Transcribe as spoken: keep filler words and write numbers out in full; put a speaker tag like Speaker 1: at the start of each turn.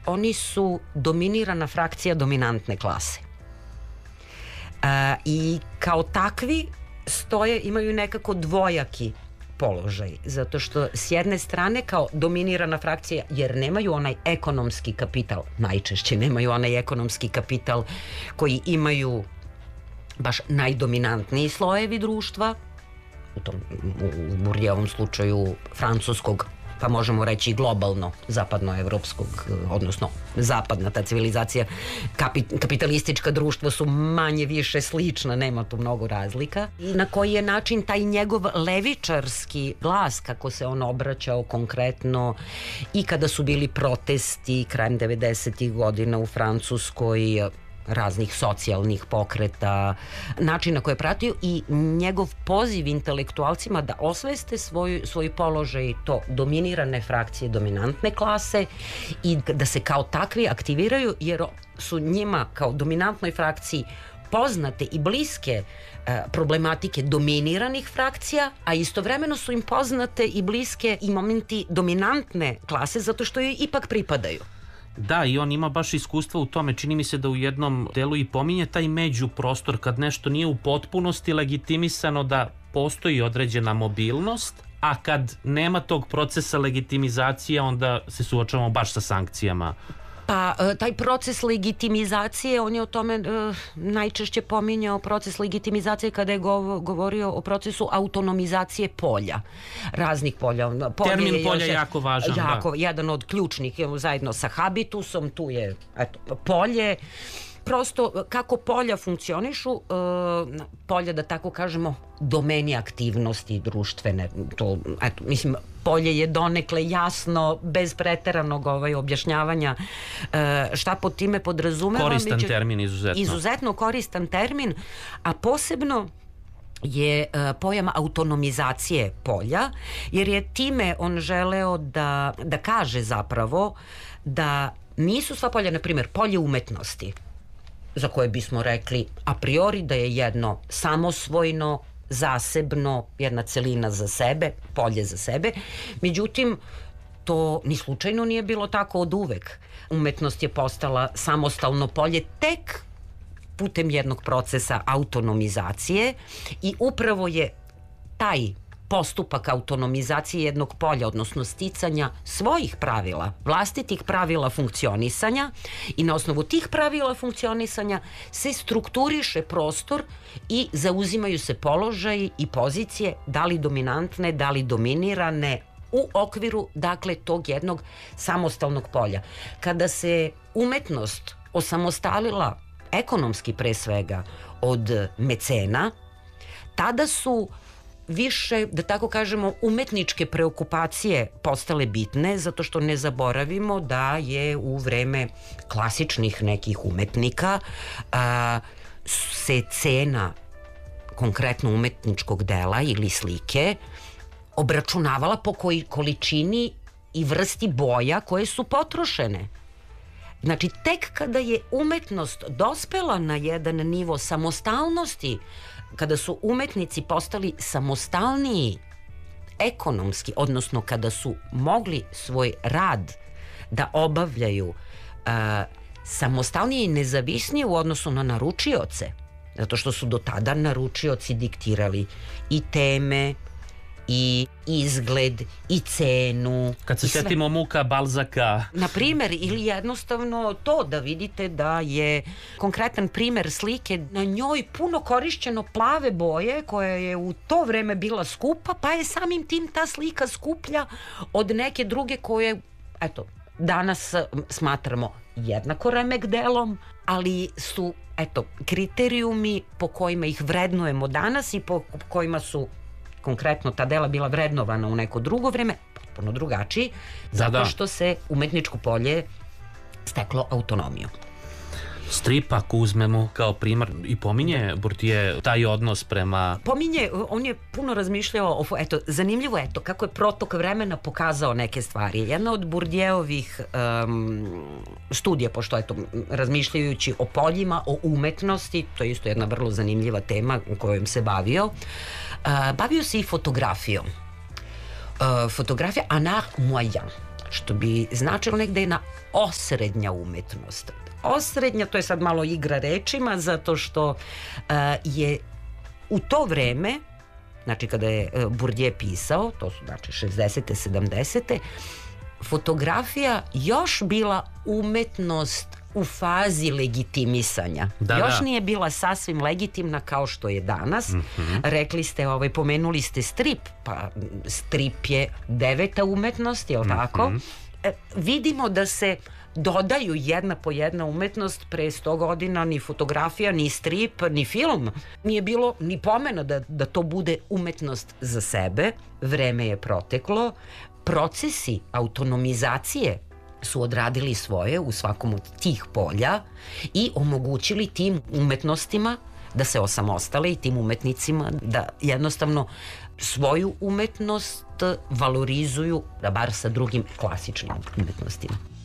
Speaker 1: oni su dominirana frakcija dominantne klase. E, I kao takvi stoje, imaju nekako dvojaki položaj, zato što s jedne strane kao dominirana frakcija, jer nemaju onaj ekonomski kapital, najčešće nemaju onaj ekonomski kapital koji imaju baš najdominantniji slojevi društva, u tom u Bourdieuovom slučaju francuskog, pa možemo reći globalno zapadnoevropskog, odnosno zapadna ta civilizacija, kapitalistička društva su manje više slična, nema tu mnogo razlika. I na koji je način taj njegov levičarski glas, kako se on obraćao konkretno i kada su bili protesti krajem devedesetih godina u Francuskoj, raznih socijalnih pokreta, način na koje je pratio i njegov poziv intelektualcima da osveste svoj, svoj položaj, to dominirane frakcije, dominantne klase i da se kao takvi aktiviraju, jer su njima kao dominantnoj frakciji poznate i bliske e, problematike dominiranih frakcija, a istovremeno su im poznate i bliske i momenti dominantne klase, zato što joj ipak pripadaju.
Speaker 2: Da, i on ima baš iskustva u tome. Čini mi se da u jednom delu i pominje taj međuprostor, kad nešto nije u potpunosti legitimisano, da postoji određena mobilnost, a kad nema tog procesa legitimizacije, onda se suočavamo baš sa sankcijama.
Speaker 1: Pa taj proces legitimizacije, on je o tome uh, najčešće pominjao proces legitimizacije kada je gov- govorio o procesu autonomizacije polja, raznih polja.
Speaker 2: Polje Termin je polja je jako važan.
Speaker 1: Jako,
Speaker 2: da.
Speaker 1: Jedan od ključnih, zajedno sa habitusom, tu je eto, polje. Prosto kako polja funkcionišu, uh, polja, da tako kažemo, domeni aktivnosti društvene, to, eto, mislim, polje je donekle jasno, bez preteranog ovaj, objašnjavanja uh, šta pod time podrazumeva.
Speaker 2: Koristan
Speaker 1: među,
Speaker 2: termin, izuzetno.
Speaker 1: Izuzetno koristan termin, a posebno je uh, pojam autonomizacije polja, jer je time on želeo da, da kaže zapravo da nisu sva polja, na primjer, polje umetnosti, za koje bismo rekli a priori da je jedno samosvojno, zasebno, jedna celina za sebe, polje za sebe. Međutim, to ni slučajno nije bilo tako od uvek. Umetnost je postala samostalno polje tek putem jednog procesa autonomizacije i upravo je taj postupak autonomizacije jednog polja, odnosno sticanja svojih pravila, vlastitih pravila funkcionisanja i na osnovu tih pravila funkcionisanja se strukturiše prostor i zauzimaju se položaji i pozicije, da li dominantne, da li dominirane, u okviru, dakle, tog jednog samostalnog polja. Kada se umetnost osamostalila ekonomski pre svega od mecena, tada su više, da tako kažemo, umetničke preokupacije postale bitne, zato što ne zaboravimo da je u vreme klasičnih nekih umetnika a, se cena konkretno umetničkog dela ili slike obračunavala po koji količini i vrsti boja koje su potrošene. Znači, tek kada je umetnost dospela na jedan nivo samostalnosti, kada su umetnici postali samostalniji ekonomski, odnosno kada su mogli svoj rad da obavljaju uh, samostalnije i nezavisnije u odnosu na naručioce, zato što su do tada naručioci diktirali i teme, i izgled, i cenu.
Speaker 2: Kad se setimo muka Balzaka.
Speaker 1: Na primer, ili jednostavno to da vidite da je konkretan primer slike, na njoj puno korišćeno plave boje koja je u to vreme bila skupa, pa je samim tim ta slika skuplja od neke druge koje, eto, danas smatramo jednako remek delom, ali su, eto, kriterijumi po kojima ih vrednujemo danas i po kojima su konkretno ta dela bila vrednovana u neko drugo vreme, potpuno drugačiji, zato da, da. što se umetničko polje steklo autonomiju.
Speaker 2: Strip, ako uzmemo kao primjer, i pominje Bourdieu taj odnos prema...
Speaker 1: Pominje, on je puno razmišljao o, eto, zanimljivo je to kako je protok vremena pokazao neke stvari. Jedna od Bourdieuovih um, studija, pošto eto, razmišljajući o poljima, o umetnosti, to je isto jedna vrlo zanimljiva tema kojom se bavio, uh, bavio se i fotografijom. Uh, fotografija en art moyen. što bi značilo negde na osrednja umetnost. Osrednja, to je sad malo igra rečima, zato što uh, je u to vreme, znači kada je Bourdieu pisao, to su znači šezdesete, sedamdesete, fotografija još bila umetnost u fazi legitimisanja.
Speaker 2: Da,
Speaker 1: još
Speaker 2: da.
Speaker 1: nije bila sasvim legitimna kao što je danas. Mm-hmm. Rekli ste, ovaj, pomenuli ste strip, pa strip je deveta umetnost, je li mm-hmm. tako? E, vidimo da se dodaju jedna po jedna umetnost. Pre sto godina ni fotografija, ni strip, ni film nije bilo ni pomena da, da to bude umetnost za sebe. Vreme je proteklo. Procesi autonomizacije su odradili svoje u svakom od tih polja i omogućili tim umetnostima da se osamostale i tim umetnicima da jednostavno svoju umetnost valorizuju, da bar sa drugim klasičnim umetnostima.